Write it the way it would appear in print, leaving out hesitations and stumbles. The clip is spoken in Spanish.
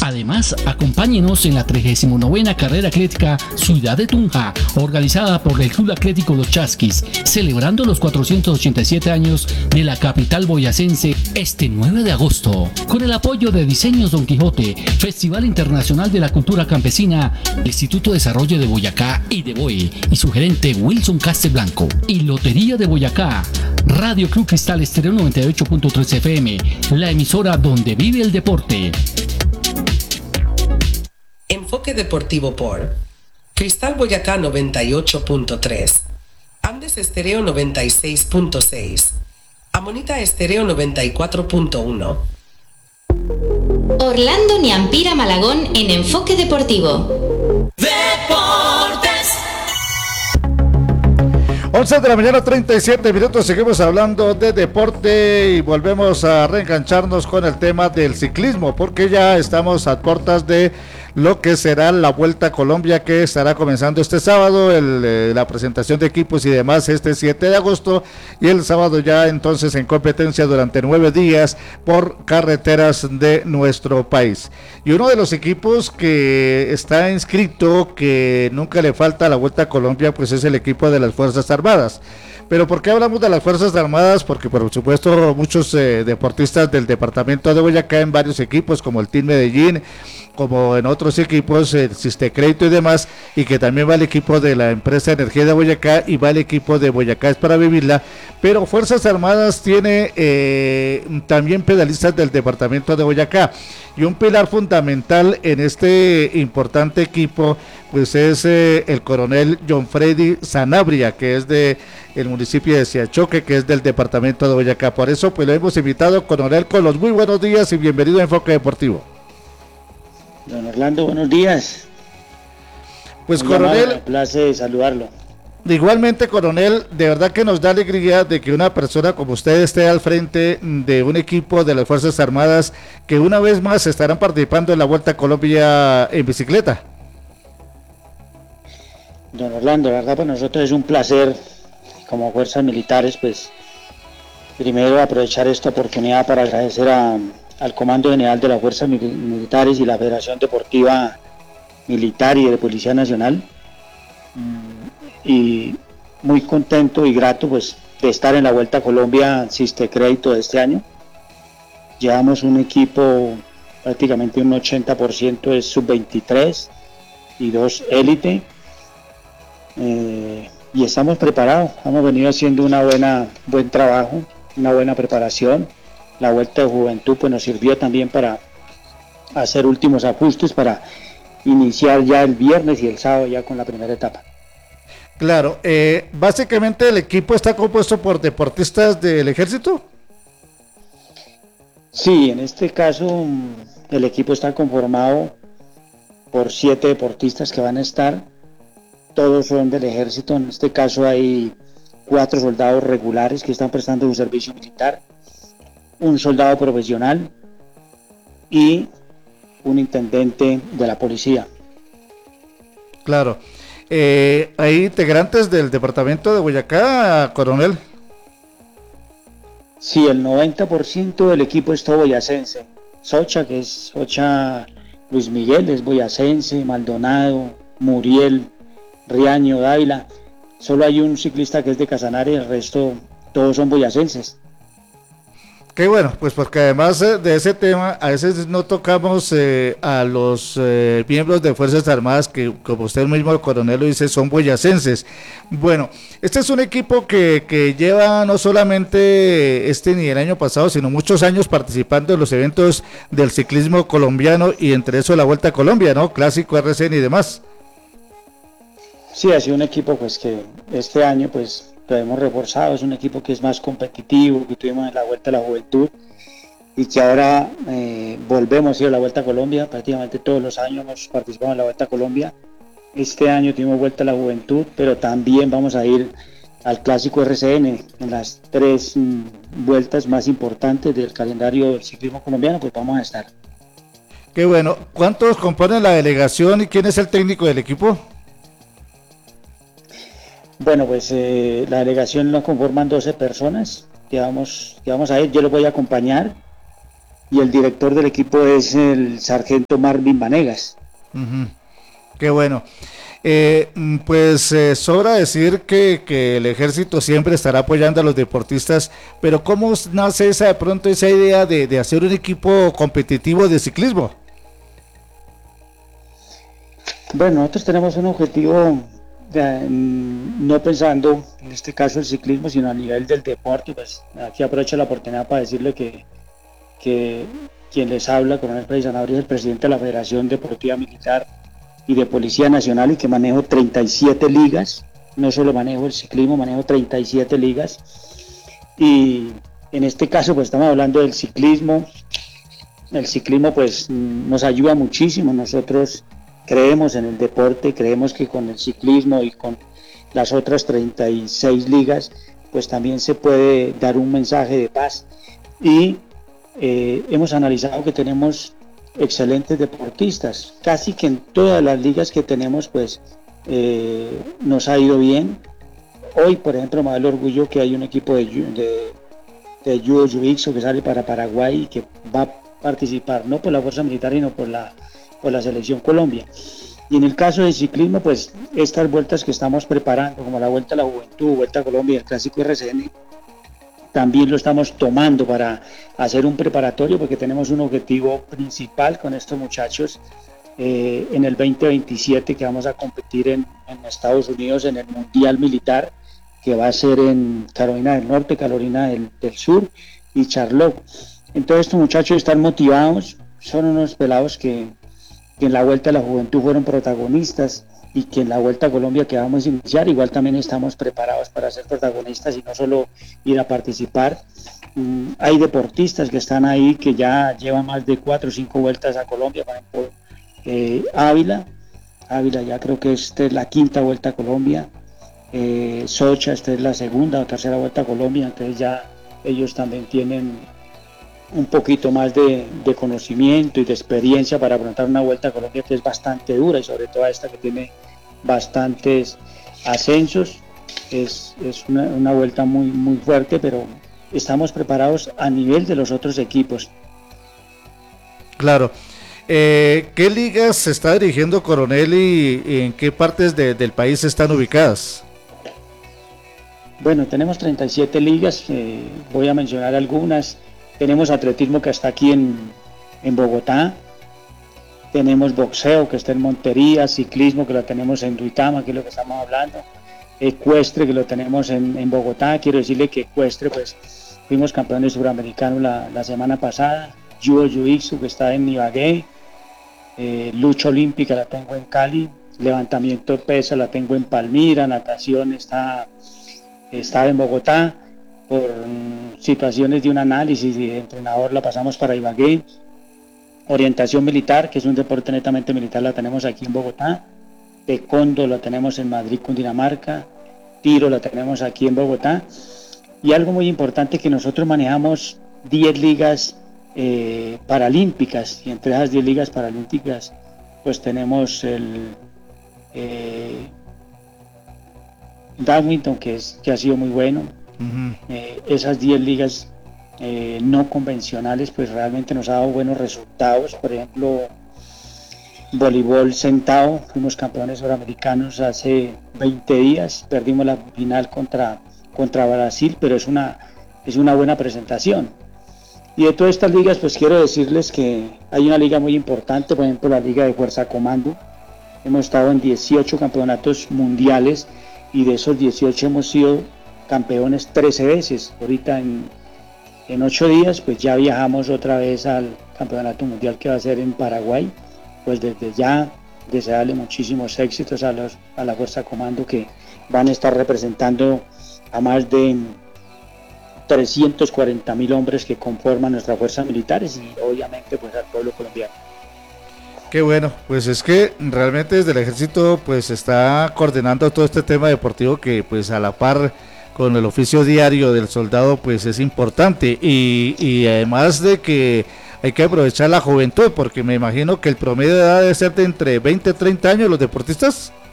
Además, acompáñenos en la 39ª Carrera Atlética Ciudad de Tunja, organizada por el Club Atlético Los Chasquis, celebrando los 487 años de la capital boyacense este 9 de agosto, con el apoyo de Diseños Don Quijote, Festival Internacional de la Cultura Campesina, Instituto de Desarrollo de Boyacá y de BOE, y su gerente Wilson Casteblanco, y Lotería de Boyacá, Radio Club Cristal Estéreo 98.3 FM, la emisora donde vive el deporte. Enfoque deportivo por Cristal Boyacá 98.3, Andes Estéreo 96.6, Amonita Estéreo 94.1. Orlando Niampira Malagón en Enfoque Deportivo. Deportes. 11 de la mañana, 37 minutos, seguimos hablando de deporte y volvemos a reengancharnos con el tema del ciclismo, porque ya estamos a puertas de lo que será la Vuelta a Colombia, que estará comenzando este sábado, la presentación de equipos y demás este 7 de agosto, y el sábado ya entonces en competencia durante 9 días por carreteras de nuestro país. Y uno de los equipos que está inscrito, que nunca le falta a la Vuelta a Colombia, pues es el equipo de las Fuerzas Armadas. Pero ¿por qué hablamos de las Fuerzas Armadas? Porque por supuesto muchos deportistas del departamento de Boyacá en varios equipos como el Team Medellín, como en otros equipos, Sistecrédito y demás, y que también va el equipo de la empresa Energía de Boyacá y va el equipo de Boyacá es para vivirla, pero Fuerzas Armadas tiene también pedalistas del departamento de Boyacá, y un pilar fundamental en este importante equipo pues es el coronel John Freddy Sanabria, que es de el municipio de Siachoque, que es del departamento de Boyacá. Por eso pues lo hemos invitado. Coronel, con los muy buenos días y bienvenido a Enfoque Deportivo. Don Orlando, buenos días. Pues coronel, un placer saludarlo. Igualmente, coronel, de verdad que nos da alegría de que una persona como usted esté al frente de un equipo de las Fuerzas Armadas que una vez más estarán participando en la Vuelta a Colombia en bicicleta. Don Orlando, la verdad para nosotros es un placer como fuerzas militares, pues primero aprovechar esta oportunidad para agradecer al Comando General de las Fuerzas Militares y la Federación Deportiva Militar y de Policía Nacional, y muy contento y grato pues de estar en la Vuelta a Colombia Sistecrédito de este año. Llevamos un equipo prácticamente un 80% es sub-23 y 2 élite, y estamos preparados, hemos venido haciendo buen trabajo, una buena preparación. La Vuelta de Juventud pues nos sirvió también para hacer últimos ajustes para iniciar ya el viernes y el sábado ya con la primera etapa. Claro, básicamente el equipo está compuesto por deportistas del ejército. Sí, en este caso el equipo está conformado por 7 deportistas que van a estar, todos son del ejército. En este caso hay 4 soldados regulares que están prestando un servicio militar, un soldado profesional y un intendente de la policía. Claro. ¿Hay integrantes del departamento de Boyacá, coronel? Sí, el 90% del equipo es todo boyacense. Socha, que es Socha Luis Miguel, es boyacense, Maldonado, Muriel, Riaño, Dávila. Solo hay un ciclista que es de Casanare, el resto todos son boyacenses. Qué bueno, pues porque además de ese tema, a veces no tocamos a los miembros de Fuerzas Armadas que, como usted mismo, coronel, lo dice, son boyacenses. Bueno, este es un equipo que lleva no solamente ni el año pasado, sino muchos años participando en los eventos del ciclismo colombiano y entre eso la Vuelta a Colombia, ¿no? Clásico, RCN y demás. Sí, ha sido un equipo pues que este año pues lo hemos reforzado, es un equipo que es más competitivo, que tuvimos en la Vuelta a la Juventud y que ahora volvemos a ir a la Vuelta a Colombia. Prácticamente todos los años hemos participado en la Vuelta a Colombia. Este año tuvimos Vuelta a la Juventud, pero también vamos a ir al Clásico RCN en las 3 vueltas más importantes del calendario del ciclismo colombiano, pues vamos a estar. Qué bueno. ¿Cuántos componen la delegación y quién es el técnico del equipo? Bueno, pues la delegación lo conforman 12 personas que vamos a ir. Yo los voy a acompañar y el director del equipo es el sargento Marvin Vanegas. Qué bueno. Sobra decir que el ejército siempre estará apoyando a los deportistas, pero ¿cómo nace de pronto esa idea de hacer un equipo competitivo de ciclismo? Bueno, nosotros tenemos un objetivo, no pensando en este caso el ciclismo, sino a nivel del deporte. Pues aquí aprovecho la oportunidad para decirle que quien les habla, Coronel Freddy Sanabria, es el presidente de la Federación Deportiva Militar y de Policía Nacional, y que manejo 37 ligas, no solo manejo el ciclismo, manejo 37 ligas, y en este caso pues estamos hablando del ciclismo. El ciclismo pues nos ayuda muchísimo. Nosotros creemos en el deporte, creemos que con el ciclismo y con las otras 36 ligas pues también se puede dar un mensaje de paz, y hemos analizado que tenemos excelentes deportistas, casi que en todas las ligas que tenemos pues nos ha ido bien. Hoy por ejemplo me da el orgullo que hay un equipo de judo jiu-jitsu que sale para Paraguay y que va a participar no por la fuerza militar sino por la selección Colombia. Y en el caso del ciclismo pues estas vueltas que estamos preparando, como la Vuelta a la Juventud, Vuelta a Colombia, el Clásico RCN, también lo estamos tomando para hacer un preparatorio, porque tenemos un objetivo principal con estos muchachos en el 2027, que vamos a competir en Estados Unidos en el Mundial Militar, que va a ser en Carolina del Norte, Carolina del Sur y Charlotte. Entonces estos muchachos están motivados, son unos pelados que en la Vuelta a la Juventud fueron protagonistas, y que en la Vuelta a Colombia que vamos a iniciar igual también estamos preparados para ser protagonistas y no solo ir a participar. Hay deportistas que están ahí que ya llevan más de 4 o 5 vueltas a Colombia, por ejemplo Ávila ya creo que esta es la 5ª Vuelta a Colombia, Socha esta es la 2ª o 3ª Vuelta a Colombia, entonces ya ellos también tienen un poquito más de conocimiento y de experiencia para afrontar una Vuelta a Colombia que es bastante dura, y sobre todo esta que tiene bastantes ascensos. Es una vuelta muy, muy fuerte, pero estamos preparados a nivel de los otros equipos. Claro. ¿Qué ligas se está dirigiendo, Coronel, y en qué partes del país están ubicadas? Bueno, tenemos 37 ligas, voy a mencionar algunas. Tenemos atletismo que está aquí en Bogotá, tenemos boxeo que está en Montería, ciclismo que lo tenemos en Duitama, que es lo que estamos hablando, ecuestre que lo tenemos en Bogotá. Quiero decirle que ecuestre pues fuimos campeones suramericanos la semana pasada, judo jiu-jitsu que está en Ibagué, lucha olímpica la tengo en Cali, levantamiento de pesas la tengo en Palmira, natación está en Bogotá. Por situaciones de un análisis y de entrenador la pasamos para Ibagué. Orientación militar, que es un deporte netamente militar, la tenemos aquí en Bogotá. Taekwondo la tenemos en Madrid, Cundinamarca. Tiro la tenemos aquí en Bogotá. Y algo muy importante, que nosotros manejamos 10 ligas paralímpicas, y entre esas 10 ligas paralímpicas pues tenemos el badminton, que ha sido muy bueno. Esas 10 ligas no convencionales pues realmente nos ha dado buenos resultados. Por ejemplo, voleibol sentado, fuimos campeones suramericanos hace 20 días, perdimos la final contra Brasil, pero es una buena presentación. Y de todas estas ligas pues quiero decirles que hay una liga muy importante, por ejemplo la Liga de Fuerza Comando. Hemos estado en 18 campeonatos mundiales, y de esos 18 hemos sido campeones 13 veces. Ahorita en 8 días pues ya viajamos otra vez al campeonato mundial que va a ser en Paraguay. Pues desde ya desearle muchísimos éxitos a la Fuerza Comando, que van a estar representando a más de 340.000 hombres que conforman nuestras fuerzas militares, y obviamente pues al pueblo colombiano. Qué bueno, pues es que realmente desde el ejército pues está coordinando todo este tema deportivo, que pues a la par con el oficio diario del soldado pues es importante, y además de que hay que aprovechar la juventud, porque me imagino que el promedio de edad debe ser de entre 20 y 30 años los deportistas.